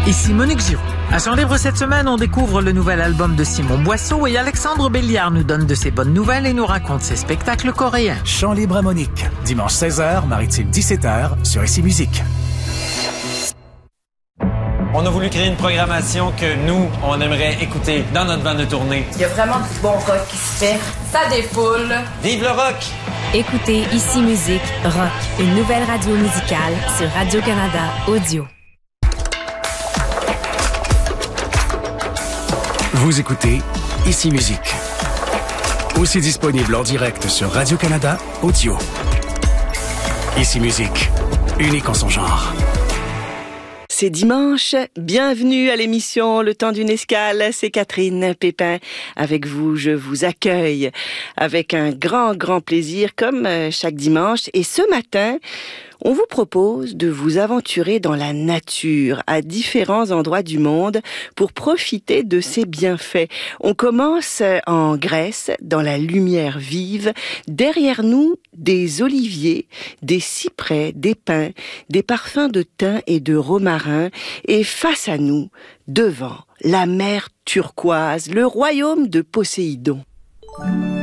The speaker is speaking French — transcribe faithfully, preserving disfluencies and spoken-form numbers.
Ici Monique Giroux. À Chant Libre cette semaine, on découvre le nouvel album de Simon Boisseau et Alexandre Béliard nous donne de ses bonnes nouvelles et nous raconte ses spectacles coréens. Chant Libre à Monique, dimanche seize heures, Maritime dix-sept heures, sur Ici Musique. On a voulu créer une programmation que nous, on aimerait écouter dans notre van de tournée. Il y a vraiment du bon rock qui se fait. Ça défoule. Vive le rock! Écoutez Ici Musique Rock, une nouvelle radio musicale sur Radio-Canada Audio. Vous écoutez Ici Musique. Aussi disponible en direct sur Radio-Canada Audio. Ici Musique, unique en son genre. C'est dimanche, bienvenue à l'émission Le Temps d'une escale, c'est Catherine Pépin. Avec vous, je vous accueille avec un grand, grand plaisir comme chaque dimanche. Et ce matin, on vous propose de vous aventurer dans la nature à différents endroits du monde pour profiter de ses bienfaits. On commence en Grèce, dans la lumière vive. Derrière nous, des oliviers, des cyprès, des pins, des parfums de thym et de romarin. Et face à nous, devant, la mer turquoise, le royaume de Poséidon.